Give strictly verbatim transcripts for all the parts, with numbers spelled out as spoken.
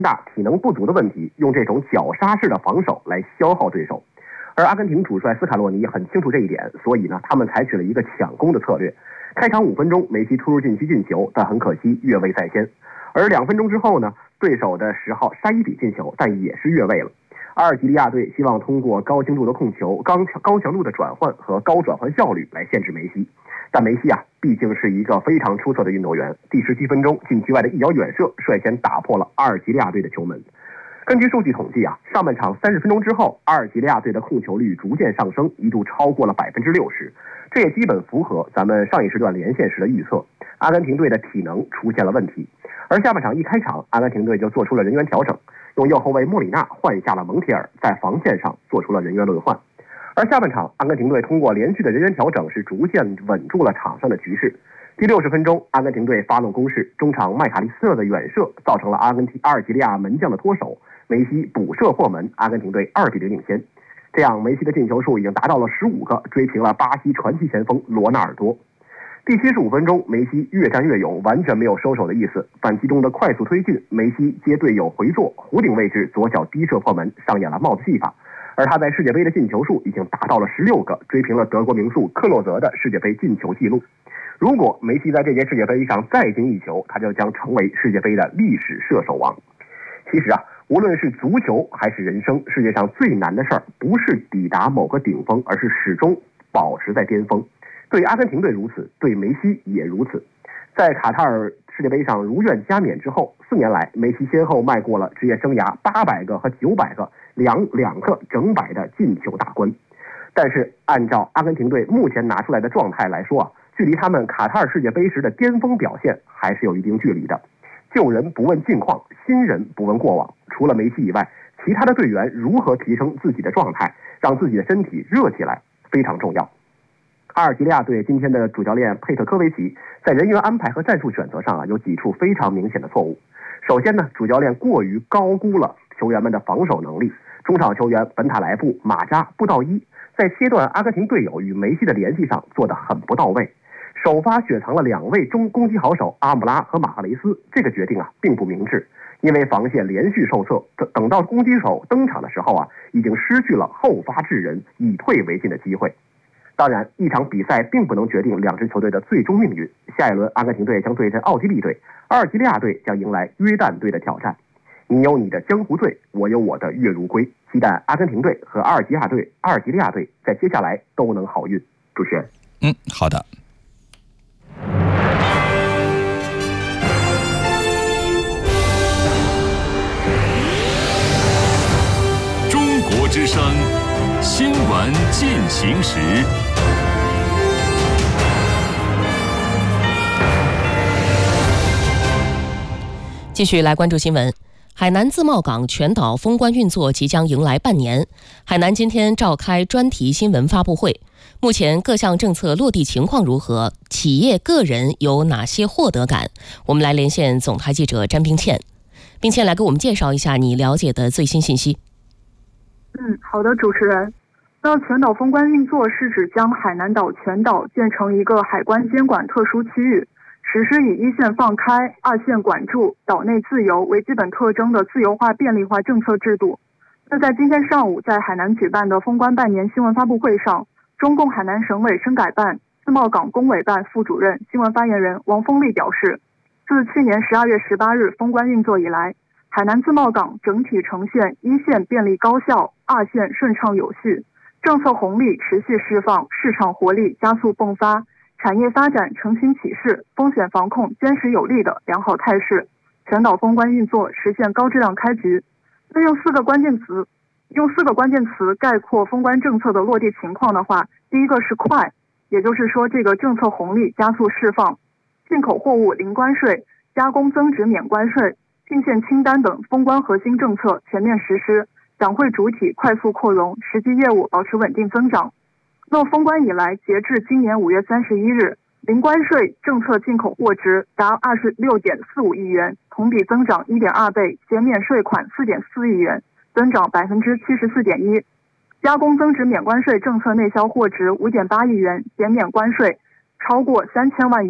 大体能不足的问题，用这种绞杀式的防守来消耗对手。而阿根廷主帅斯卡洛尼很清楚这一点，所以呢，他们采取了一个抢攻的策略。开场五分钟，梅西突入禁区进球，但很可惜越位在先。而两分钟之后呢，对手的十号沙伊比进球，但也是越位了。阿尔及利亚队希望通过高精度的控球、高强高强度的转换和高转换效率来限制梅西。但梅西啊，毕竟是一个非常出色的运动员。第十七分钟，禁区外的一脚远射率先打破了阿尔及利亚队的球门。根据数据统计啊，上半场三十分钟之后，阿尔及利亚队的控球率逐渐上升，一度超过了百分之六十，这也基本符合咱们上一时段连线时的预测。阿根廷队的体能出现了问题，而下半场一开场，阿根廷队就做出了人员调整，用右后卫莫里纳换下了蒙铁尔，在防线上做出了人员轮换。而下半场，阿根廷队通过连续的人员调整，是逐渐稳住了场上的局势。第六十分钟，阿根廷队发动攻势，中场麦卡利斯特的远射造成了阿根廷阿尔及利亚门将的脱手，梅西补射破门，阿根廷队二比零领先。这样，梅西的进球数已经达到了十五个，追平了巴西传奇前锋罗纳尔多。第七十五分钟，梅西越战越勇，完全没有收手的意思。反击中的快速推进，梅西接队友回做，弧顶位置左脚低射破门，上演了帽子戏法。而他在世界杯的进球数已经达到了十六个，追平了德国名宿克洛泽的世界杯进球纪录。如果梅西在这届世界杯上再进一球，他就将成为世界杯的历史射手王。其实啊，无论是足球还是人生，世界上最难的事儿不是抵达某个顶峰，而是始终保持在巅峰。对阿根廷队如此，对梅西也如此。在卡塔尔世界杯上如愿加冕之后，四年来梅西先后迈过了职业生涯八百个和九百个两两个整百的进球大关。但是按照阿根廷队目前拿出来的状态来说啊，距离他们卡塔尔世界杯时的巅峰表现还是有一定距离的。旧人不问近况，新人不问过往。除了梅西以外，其他的队员如何提升自己的状态，让自己的身体热起来，非常重要。阿尔及利亚队今天的主教练佩特科维奇在人员安排和战术选择上啊，有几处非常明显的错误。首先呢，主教练过于高估了球员们的防守能力。中场球员本塔莱布、马扎、布道伊在切断阿根廷队友与梅西的联系上做得很不到位。首发雪藏了两位中攻击好手阿姆拉和马赫雷斯，这个决定啊并不明智，因为防线连续受挫，等到攻击手登场的时候啊，已经失去了后发制人、以退为进的机会。当然，一场比赛并不能决定两支球队的最终命运。下一轮，阿根廷队将对阵奥地利队，阿尔及利亚队将迎来约旦队的挑战。你有你的江湖队，我有我的月如归。期待阿根廷队和阿尔及利亚队、阿尔及利亚队在接下来都能好运。主持人， 嗯，好的。 中国之声新闻进行时。 继续来关注新闻。海南自贸港全岛封关运作即将迎来半年，海南今天召开专题新闻发布会。目前各项政策落地情况如何？企业个人有哪些获得感？我们来连线总台记者詹冰倩。冰倩来给我们介绍一下你了解的最新信息。 嗯，好的，主持人。那全岛封关运作是指将海南岛全岛建成一个海关监管特殊区域，实施以一线放开、二线管住、岛内自由为基本特征的自由化便利化政策制度。那在今天上午在海南举办的封关半年新闻发布会上，中共海南省委深改办自贸港工委办副主任、新闻发言人王峰丽表示，自去年十二月十八日封关运作以来，海南自贸港整体呈现一线便利高效、二线顺畅有序，政策红利持续释放，市场活力加速迸发，产业发展承新启势，风险防控坚实有力的良好态势，全岛封关运作实现高质量开局。那用四个关键词，用四个关键词概括封关政策的落地情况的话，第一个是快，也就是说这个政策红利加速释放，进口货物零关税、加工增值免关税、进线清单等封关核心政策全面实施，党会主体快速扩容，实际业务保持稳定增长。那封关以来，截至今年五月三十一日，零关税政策进口货值达二十六点四五亿元，同比增长一点二倍，减免税款四点四亿元，增长百分之七十四点一。加工增值免关税政策内销货值五点八亿元，减免关税超过三千万元，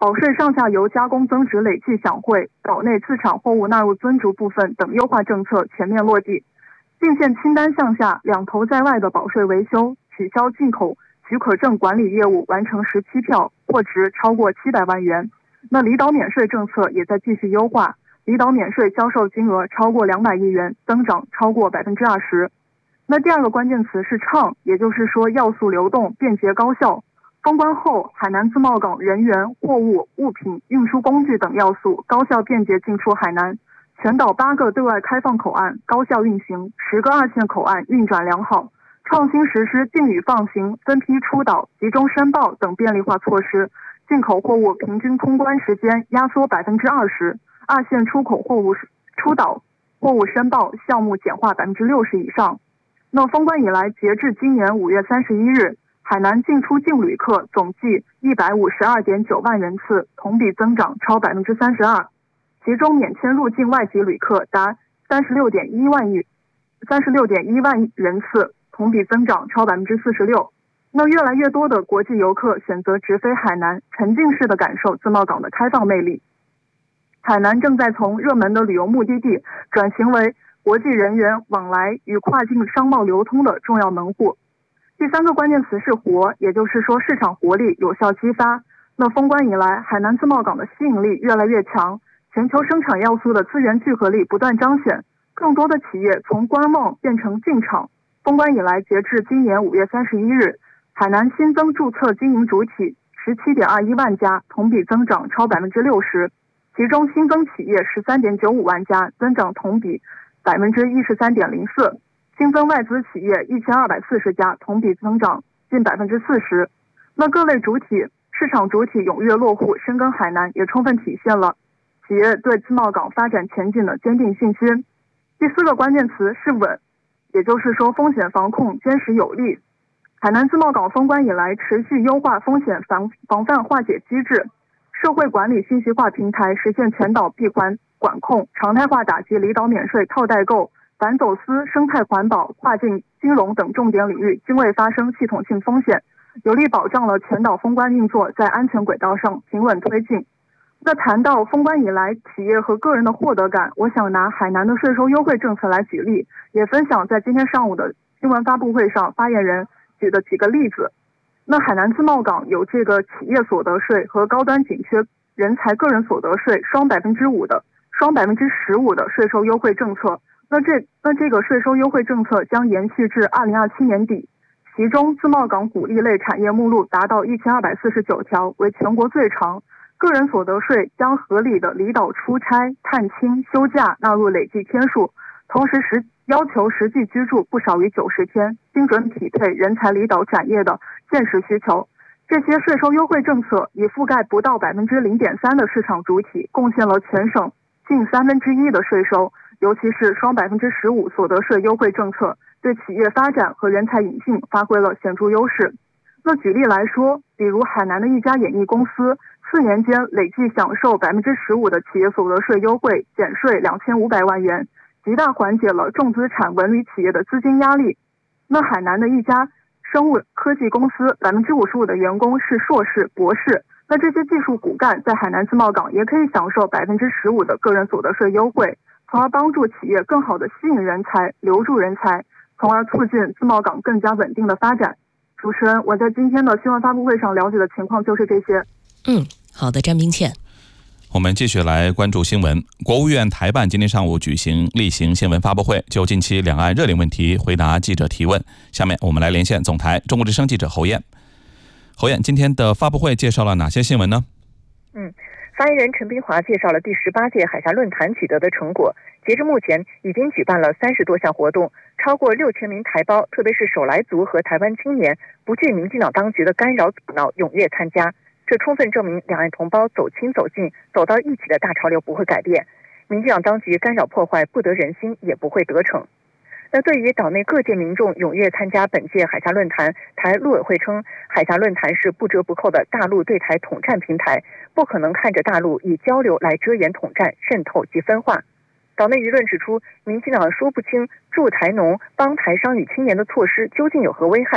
保税上下游加工增值累计享汇、岛内自产货物纳入尊逐部分等优化政策全面落地。进线清单项下，两头在外的保税维修、取消进口许可证管理业务完成十七票，货值超过七百万元。那离岛免税政策也在继续优化，离岛免税销售金额超过两百亿元，增长超过百分之二十。那第二个关键词是畅，也就是说要素流动、便捷高效。封关后，海南自贸港人员、货物、物品、运输工具等要素高效便捷进出海南。全岛八个对外开放口岸高效运行，十个二线口岸运转良好。创新实施进与放行、分批出岛、集中申报等便利化措施，进口货物平均通关时间压缩百分之二十，二线出口货物出岛货物申报项目简化百分之六十以上。那封关以来，截至今年五月三十一日，海南进出境旅客总计一百五十二点九万人次，同比增长超百分之三十二，其中免签入境外籍旅客达三十六点一万亿三十六点一万人次，同比增长超百分之四十六。那越来越多的国际游客选择直飞海南，沉浸式的感受自贸港的开放魅力。海南正在从热门的旅游目的地转型为国际人员往来与跨境商贸流通的重要门户。第三个关键词是活，也就是说市场活力有效激发。那封关以来，海南自贸港的吸引力越来越强，全球生产要素的资源聚合力不断彰显，更多的企业从观望变成进场。封关以来，截至今年五月三十一日，海南新增注册经营主体十七点二一万家，同比增长超百分之六十，其中新增企业十三点九五万家，增长同比百分之一十三点零四，新增外资企业一千二百四十家，同比增长近百分之四十。那各类主体市场主体踊跃落户深耕海南，也充分体现了企业对自贸港发展前景的坚定信心。第四个关键词是稳，也就是说风险防控坚实有力。海南自贸港封关以来，持续优化风险防防范化解机制，社会管理信息化平台实现全岛闭环管控，常态化打击离岛免税、套代购、反走私、生态环保、跨境金融等重点领域均未发生系统性风险，有力保障了全岛封关运作在安全轨道上平稳推进。那谈到封关以来企业和个人的获得感，我想拿海南的税收优惠政策来举例，也分享在今天上午的新闻发布会上发言人举的几个例子。那海南自贸港有这个企业所得税和高端紧缺人才个人所得税双百分之五的双百分之十五的税收优惠政策。那这那这个税收优惠政策将延续至二零二七年底，其中自贸港鼓励类产业目录达到一千二百四十九条，为全国最长。个人所得税将合理的离岛出差、探亲、休假纳入累计天数，同时实要求实际居住不少于九十天，精准匹配人才离岛转业的现实需求。这些税收优惠政策已覆盖不到百分之零点三的市场主体，贡献了全省近三分之一的税收。尤其是双百分之十五所得税优惠政策，对企业发展和人才引进发挥了显著优势。那举例来说，比如海南的一家演艺公司，四年间累计享受百分之十五的企业所得税优惠，减税两千五百万元，极大缓解了重资产文旅企业的资金压力。那海南的一家生物科技公司，百分之五十五的员工是硕士、博士，那这些技术骨干在海南自贸港也可以享受百分之十五的个人所得税优惠，从而帮助企业更好的吸引人才、留住人才，从而促进自贸港更加稳定的发展。主持人，我在今天的新闻发布会上了解的情况就是这些。 嗯，好的，詹冰倩。 我们继续来关注新闻。国务院台办今天上午举行例行新闻发布会，就近期两岸热点问题回答记者提问。下面我们来连线总台中国之声记者侯燕。侯燕，今天的发布会介绍了哪些新闻呢？ 嗯，发言人陈斌华介绍了第十八届海峡论坛取得的成果。截至目前，已经举办了三十多项活动，超过六千名台胞，特别是手来族和台湾青年，不惧民进党当局的干扰阻挠，踊跃参加。这充分证明两岸同胞走亲走近、走到一起的大潮流不会改变，民进党当局干扰破坏不得人心，也不会得逞。那对于岛内各界民众踊跃参加本届海峡论坛，台陆委会称，海峡论坛是不折不扣的大陆对台统战平台，不可能看着大陆以交流来遮掩统战、渗透及分化。岛内舆论指出，民进党说不清助台农、帮台商与青年的措施究竟有何危害。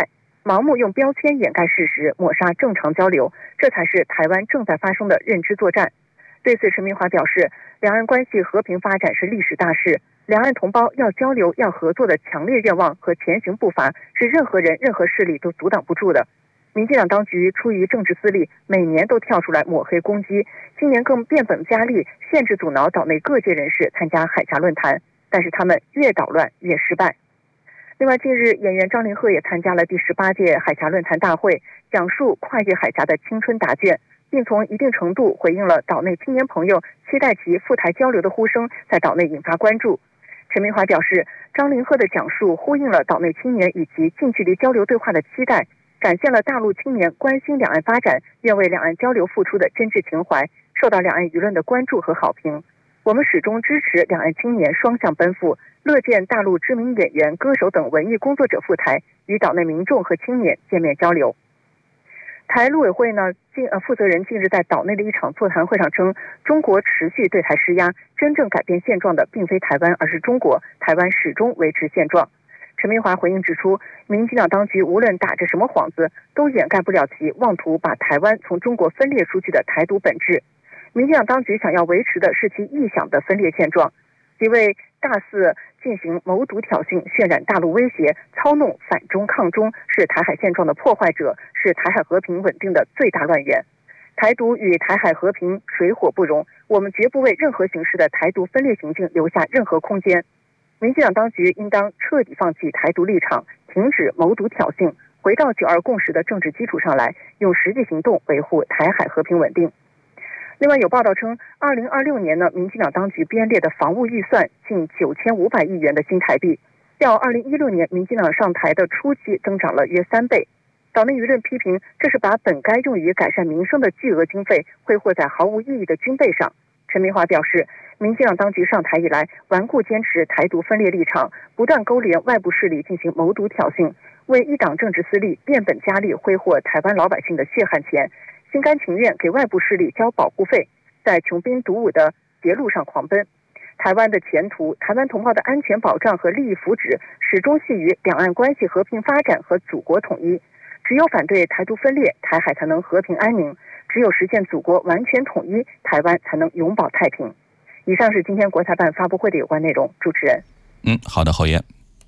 盲目用标签掩盖事实，抹杀正常交流，这才是台湾正在发生的认知作战。对此，陈明华表示，两岸关系和平发展是历史大事，两岸同胞要交流、要合作的强烈愿望和前行步伐，是任何人、任何势力都阻挡不住的。民进党当局出于政治私利，每年都跳出来抹黑攻击，今年更变本加厉，限制阻挠岛内各界人士参加海峡论坛，但是他们越捣乱越失败。另外，近日演员张凌赫也参加了第十八届海峡论坛大会，讲述跨越海峡的青春答卷，并从一定程度回应了岛内青年朋友期待其赴台交流的呼声，在岛内引发关注。陈明华表示，张凌赫的讲述呼应了岛内青年以及近距离交流对话的期待，展现了大陆青年关心两岸发展、愿为两岸交流付出的真挚情怀，受到两岸舆论的关注和好评。我们始终支持两岸青年双向奔赴，乐见大陆知名演员、歌手等文艺工作者赴台，与岛内民众和青年见面交流。台陆委会呢，近呃负责人近日在岛内的一场座谈会上称，中国持续对台施压，真正改变现状的并非台湾，而是中国，台湾始终维持现状。陈明华回应指出，民进党当局无论打着什么幌子，都掩盖不了其妄图把台湾从中国分裂出去的台独本质。民进党当局想要维持的是其臆想的分裂现状，即为大肆进行谋独挑衅，渲染大陆威胁，操弄反中抗中，是台海现状的破坏者，是台海和平稳定的最大乱源。台独与台海和平水火不容，我们绝不为任何形式的台独分裂行径留下任何空间。民进党当局应当彻底放弃台独立场，停止谋独挑衅，回到九二共识的政治基础上来，用实际行动维护台海和平稳定。另外有报道称，二零二六年呢，民进党当局编列的防务预算近九千五百亿元的新台币，较二零一六年民进党上台的初期增长了约三倍。岛内舆论批评，这是把本该用于改善民生的巨额经费挥霍在毫无意义的军备上。陈明华表示，民进党当局上台以来，顽固坚持台独分裂立场，不断勾连外部势力进行谋独挑衅，为一党政治私利变本加厉挥霍台湾老百姓的血汗钱，心甘情愿给外部势力交保护费，在穷兵黩武的捷路上狂奔。台湾的前途、台湾同胞的安全保障和利益福祉，始终系于两岸关系和平发展和祖国统一。只有反对台独分裂，台海才能和平安宁；只有实现祖国完全统一，台湾才能永保太平。以上是今天国台办发布会的有关内容。主持人， 嗯，好的，侯爷。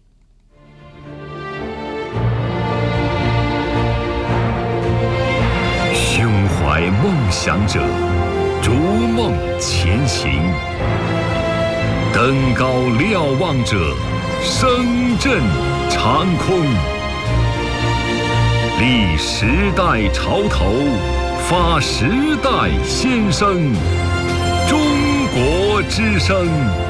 胸怀梦想者，逐梦前行；登高瞭望者，声震长空。立时代潮头，发时代先声。中国之声。